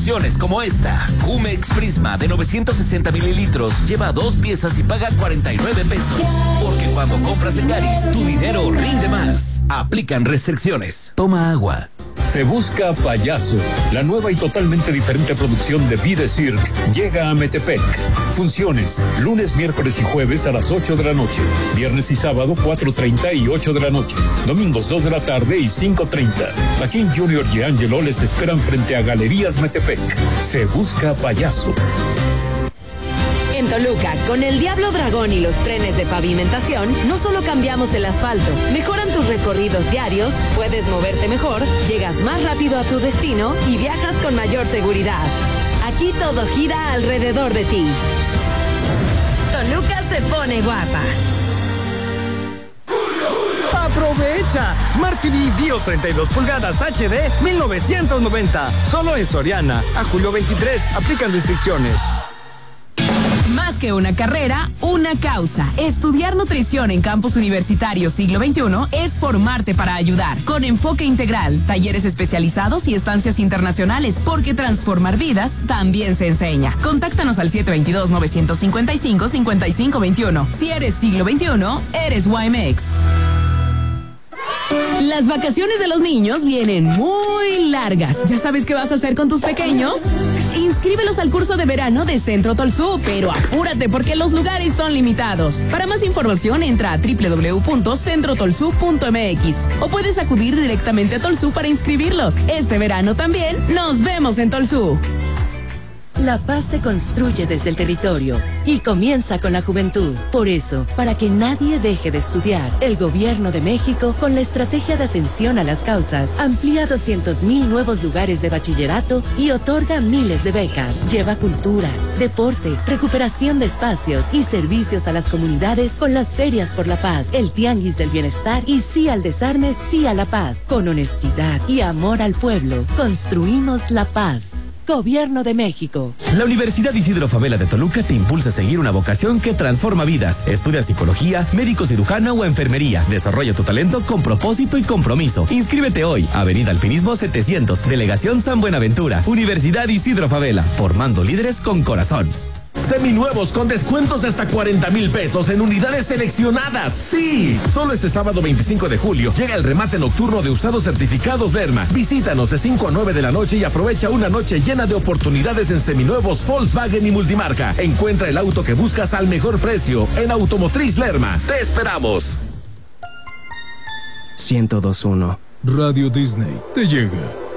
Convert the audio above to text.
promociones como esta. Jumex Prisma de 960 mililitros lleva 2 piezas y paga 49 pesos. Porque cuando compras en Garis, tu dinero rinde más. Aplican restricciones. Toma agua. Se busca Payaso, la nueva y totalmente diferente producción de Vide Cirque, llega a Metepec. Funciones, lunes, miércoles y jueves a las 8 de la noche. Viernes y sábado, 4:30 y 8 de la noche. Domingos, 2 de la tarde y 5:30. Aquí en Junior y Angelo les esperan frente a Galerías Metepec. Se busca Payaso. En Toluca, con el Diablo Dragón y los trenes de pavimentación, no solo cambiamos el asfalto, mejoran tus recorridos diarios, puedes moverte mejor, llegas más rápido a tu destino y viajas con mayor seguridad. Aquí todo gira alrededor de ti. Toluca se pone guapa. ¡Aprovecha! Smart TV Bio 32 pulgadas HD 1990. Solo en Soriana. A julio 23. Aplican restricciones. Más que una carrera, una causa. Estudiar nutrición en campus universitario siglo XXI es formarte para ayudar. Con enfoque integral, talleres especializados y estancias internacionales, porque transformar vidas también se enseña. Contáctanos al 722-955-5521. Si eres siglo XXI, eres YMX. Las vacaciones de los niños vienen muy largas. ¿Ya sabes qué vas a hacer con tus pequeños? Inscríbelos al curso de verano de Centro Tolsú, pero apúrate porque los lugares son limitados. Para más información entra a www.centrotolsú.mx o puedes acudir directamente a Tolsú para inscribirlos. Este verano también nos vemos en Tolsú. La paz se construye desde el territorio y comienza con la juventud. Por eso, para que nadie deje de estudiar, el Gobierno de México, con la estrategia de atención a las causas, amplía 200,000 nuevos lugares de bachillerato y otorga miles de becas. Lleva cultura, deporte, recuperación de espacios y servicios a las comunidades con las ferias por la paz, el tianguis del bienestar y sí al desarme, sí a la paz. Con honestidad y amor al pueblo, construimos la paz. Gobierno de México. La Universidad Isidro Fabela de Toluca te impulsa a seguir una vocación que transforma vidas. Estudia psicología, médico cirujano o enfermería. Desarrolla tu talento con propósito y compromiso. Inscríbete hoy. Avenida Alpinismo 700, Delegación San Buenaventura. Universidad Isidro Fabela, formando líderes con corazón. Seminuevos con descuentos de hasta 40,000 pesos en unidades seleccionadas. ¡Sí! Solo este sábado 25 de julio llega el remate nocturno de usados certificados Lerma. Visítanos de 5 a 9 de la noche y aprovecha una noche llena de oportunidades en seminuevos Volkswagen y multimarca. Encuentra el auto que buscas al mejor precio en Automotriz Lerma. ¡Te esperamos! 102.1 Radio Disney te llega.